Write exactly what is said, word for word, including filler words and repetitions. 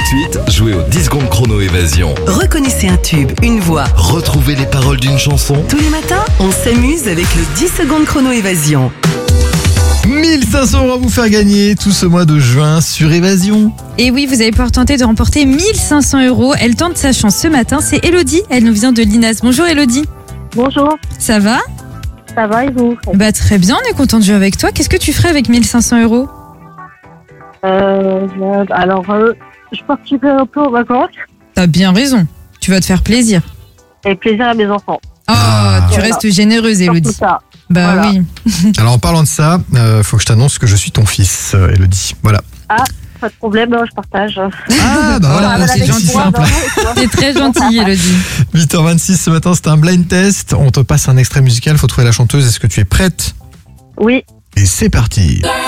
de suite, jouez au dix secondes chrono évasion. Reconnaissez un tube, une voix. Retrouvez les paroles d'une chanson. Tous les matins, on s'amuse avec le dix secondes chrono évasion. mille cinq cents euros à vous faire gagner tout ce mois de juin sur Évasion. Et oui, vous allez pouvoir tenter de remporter mille cinq cents euros. Elle tente sa chance ce matin, c'est Elodie. Elle nous vient de Linas. Bonjour Elodie. Bonjour, Ça va? ça va et vous? Bah très bien, on est content de jouer avec toi. Qu'est-ce que tu ferais avec mille cinq cents euros? euh, euh, Alors, euh, je partirai un peu en vacances T'as bien raison. Tu vas te faire plaisir. et plaisir à mes enfants. Ah, tu Voilà. restes généreuse Surtout Elodie. ça. Bah Voilà. oui. Alors en parlant de ça, euh, faut que je t'annonce que je suis ton fils, euh, Elodie. Voilà. Pas de problème, hein, je partage. Ah bah voilà, Ah, c'est avec gentil moi, simple. T'es très gentille Elodie. huit heures vingt-six ce matin, c'est un blind test. On te passe un extrait musical, faut trouver la chanteuse. Est-ce que tu es prête? Oui. Et c'est parti.